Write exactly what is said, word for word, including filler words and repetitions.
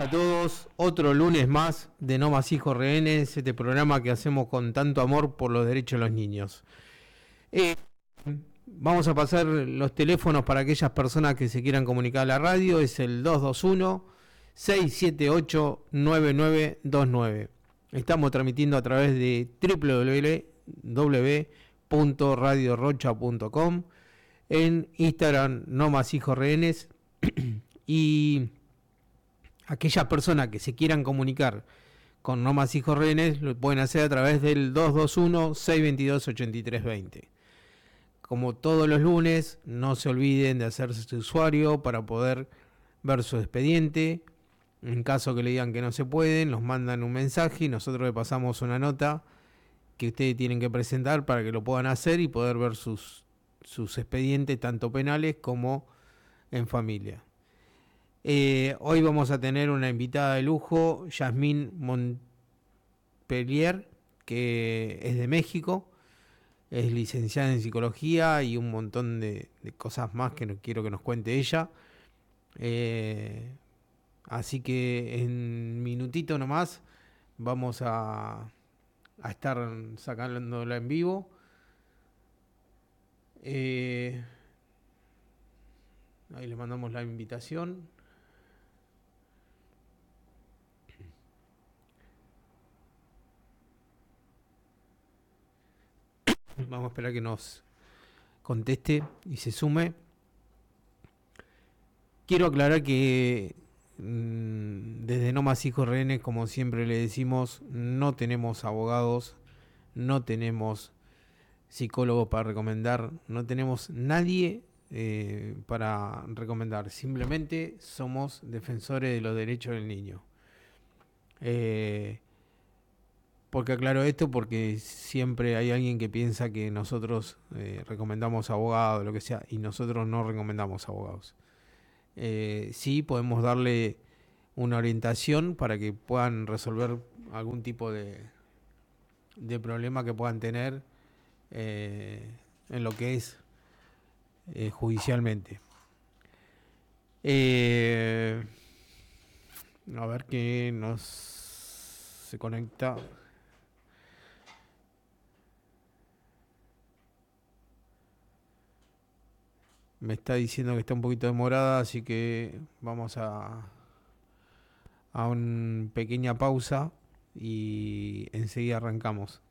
A todos, otro lunes más de No Más Hijos Rehenes, este programa que hacemos con tanto amor por los derechos de los niños. Eh, vamos a pasar los teléfonos para aquellas personas que se quieran comunicar a la radio, es el dos dos uno, seis siete ocho, nueve nueve dos nueve. Estamos transmitiendo a través de doble u doble u doble u punto radio rocha punto com, en Instagram No Más Hijos Rehenes, y aquellas personas que se quieran comunicar con No Más Hijos Rehenes lo pueden hacer a través del dos dos uno, seis dos dos, ocho tres dos cero. Como todos los lunes, no se olviden de hacerse su usuario para poder ver su expediente. En caso que le digan que no se pueden, nos mandan un mensaje y nosotros le pasamos una nota que ustedes tienen que presentar para que lo puedan hacer y poder ver sus, sus expedientes, tanto penales como en familia. Eh, hoy vamos a tener una invitada de lujo, Yasmín Montpellier, que es de México, es licenciada en psicología y un montón de, de cosas más que no quiero que nos cuente ella. Eh, así que en minutito nomás vamos a, a estar sacándola en vivo. Eh, ahí le mandamos la invitación. Vamos a esperar que nos conteste y se sume. Quiero aclarar que mmm, desde No Más Hijos Rehenes, como siempre le decimos, no tenemos abogados, no tenemos psicólogos para recomendar, no tenemos nadie eh, para recomendar. Simplemente somos defensores de los derechos del niño. Eh, ¿Por qué aclaro esto? Porque siempre hay alguien que piensa que nosotros eh, recomendamos abogados, lo que sea, y nosotros no recomendamos abogados. Eh, sí podemos darle una orientación para que puedan resolver algún tipo de, de problema que puedan tener eh, en lo que es eh, judicialmente. Eh, a ver que nos se conecta. Me está diciendo que está un poquito demorada, así que vamos a, a una pequeña pausa y enseguida arrancamos.